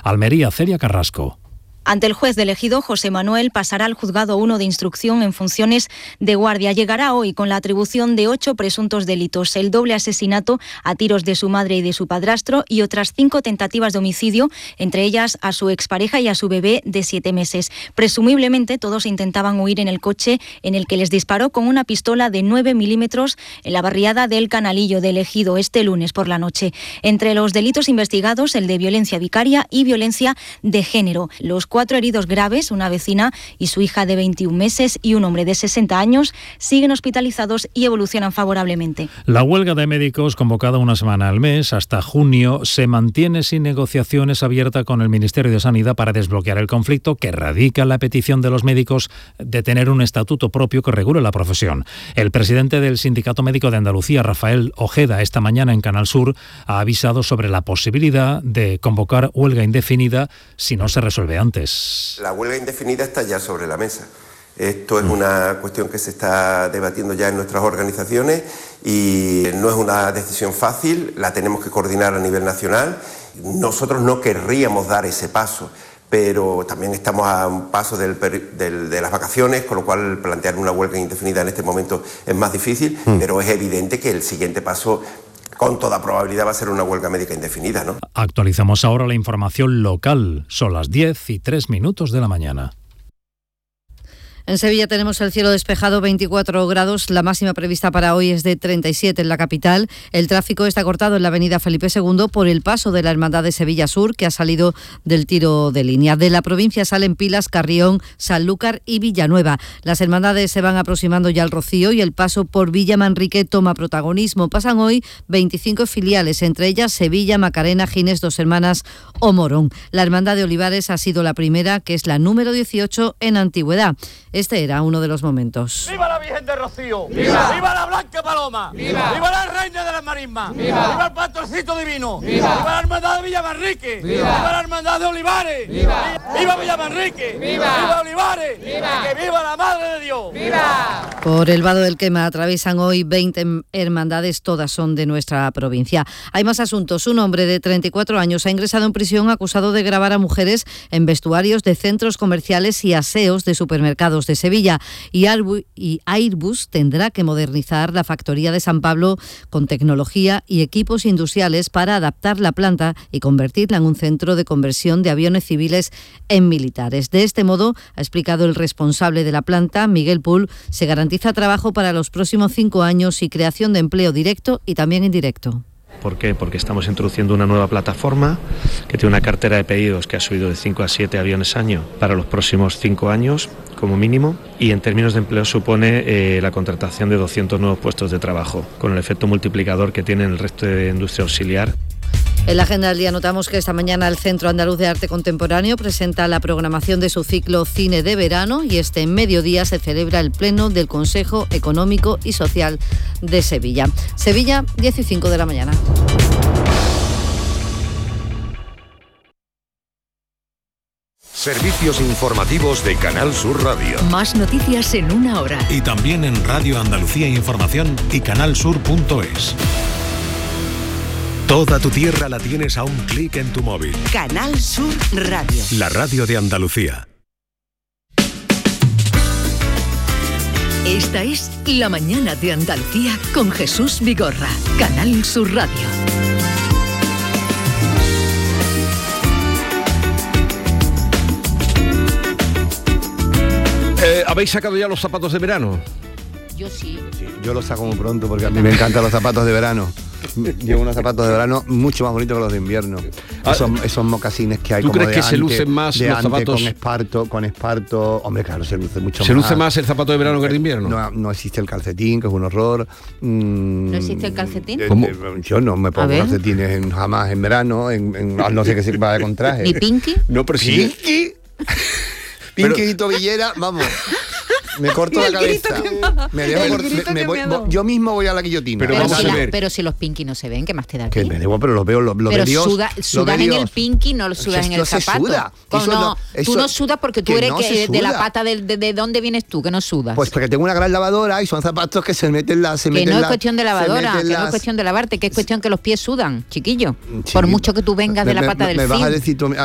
Almería, Celia Carrasco. Ante el juez del Ejido, José Manuel pasará al juzgado 1 de instrucción en funciones de guardia. Llegará hoy con la atribución de 8 presuntos delitos: el doble asesinato a tiros de su madre y de su padrastro y otras 5 tentativas de homicidio, entre ellas a su expareja y a su bebé de 7 meses. Presumiblemente todos intentaban huir en el coche en el que les disparó con una pistola de 9 milímetros en la barriada del Canalillo del Ejido este lunes por la noche. Entre los delitos investigados, el de violencia vicaria y violencia de género. Los 4 heridos graves, una vecina y su hija de 21 meses y un hombre de 60 años, siguen hospitalizados y evolucionan favorablemente. La huelga de médicos, convocada una semana al mes hasta junio, se mantiene sin negociaciones, abierta con el Ministerio de Sanidad para desbloquear el conflicto que radica en la petición de los médicos de tener un estatuto propio que regule la profesión. El presidente del Sindicato Médico de Andalucía, Rafael Ojeda, esta mañana en Canal Sur, ha avisado sobre la posibilidad de convocar huelga indefinida si no se resuelve antes. La huelga indefinida está ya sobre la mesa. Esto es una cuestión que se está debatiendo ya en nuestras organizaciones y no es una decisión fácil, la tenemos que coordinar a nivel nacional. Nosotros no querríamos dar ese paso, pero también estamos a un paso de las vacaciones, con lo cual plantear una huelga indefinida en este momento es más difícil, pero es evidente que el siguiente paso, con toda probabilidad, va a ser una huelga médica indefinida, ¿no? Actualizamos ahora la información local. Son las 10:03 de la mañana. En Sevilla tenemos el cielo despejado, 24 grados. La máxima prevista para hoy es de 37 en la capital. El tráfico está cortado en la avenida Felipe II por el paso de la Hermandad de Sevilla Sur, que ha salido del tiro de línea. De la provincia salen Pilas, Carrión, Sanlúcar y Villanueva. Las hermandades se van aproximando ya al Rocío y el paso por Villa Manrique toma protagonismo. Pasan hoy 25 filiales, entre ellas Sevilla, Macarena, Gines, Dos Hermanas o Morón. La Hermandad de Olivares ha sido la primera, que es la número 18 en antigüedad. Este era uno de los momentos. ¡Viva la Virgen de Rocío! ¡Viva! ¡Viva la Blanca Paloma! ¡Viva! ¡Viva la Reina de las Marismas! ¡Viva! ¡Viva el Pastorcito Divino! ¡Viva! ¡Viva la Hermandad de Villamanrique! ¡Viva! ¡Viva la Hermandad de Olivares! ¡Viva! ¡Viva Villamanrique! ¡Viva! ¡Viva Olivares! ¡Viva! ¡Que viva la Madre de Dios! ¡Viva! Por el Vado del Quema atraviesan hoy 20 hermandades, todas son de nuestra provincia. Hay más asuntos. Un hombre de 34 años ha ingresado en prisión acusado de grabar a mujeres en vestuarios de centros comerciales y aseos de supermercados de Sevilla. Y Airbus tendrá que modernizar la factoría de San Pablo con tecnología y equipos industriales para adaptar la planta y convertirla en un centro de conversión de aviones civiles en militares. De este modo, ha explicado el responsable de la planta, Miguel Pull, se garantiza trabajo para los próximos 5 años y creación de empleo directo y también indirecto. ¿Por qué? Porque estamos introduciendo una nueva plataforma que tiene una cartera de pedidos que ha subido de 5 a 7 aviones año para los próximos 5 años como mínimo, y en términos de empleo supone la contratación de 200 nuevos puestos de trabajo, con el efecto multiplicador que tiene en el resto de industria auxiliar. En la agenda del día notamos que esta mañana el Centro Andaluz de Arte Contemporáneo presenta la programación de su ciclo Cine de Verano y este mediodía se celebra el pleno del Consejo Económico y Social de Sevilla. Sevilla, 10:05 de la mañana. Servicios informativos de Canal Sur Radio. Más noticias en una hora. Y también en Radio Andalucía Información y canalsur.es. Toda tu tierra la tienes a un clic en tu móvil. Canal Sur Radio. La radio de Andalucía. Esta es La Mañana de Andalucía con Jesús Vigorra. Canal Sur Radio. ¿Habéis sacado ya los zapatos de verano? Yo sí. Yo los saco muy pronto porque a mí me encantan los zapatos de verano. Llevo unos zapatos de verano mucho más bonitos que los de invierno. Esos mocasines que hay. ¿Tú como crees de que ante, se lucen más de los ante, zapatos? Con esparto. Hombre, claro, se luce mucho más. ¿Se luce más el zapato de verano que el de invierno? No existe el calcetín, que es un horror. ¿No existe el calcetín? ¿Cómo? Yo no me pongo calcetines jamás en verano, no sé qué se vaya con traje. ¿Ni Pinky? No, pero sí. Pinky y tobillera, vamos. Me corto la cabeza. Yo mismo voy a la guillotina. Pero si los Pinky no se ven, ¿qué más te da? Que me debo, pero lo veo, lo pero ve Dios. Sudas en el Pinky, no lo sudas en el zapato. Tú no sudas porque tú eres de la pata de dónde vienes tú, que no sudas. Pues porque tengo una gran lavadora y son zapatos que se meten la... Que no es cuestión de lavadora, que no es cuestión de lavarte, que es cuestión que los pies sudan, chiquillo. Por mucho que tú vengas de la pata del fin. Me vas a decir tú,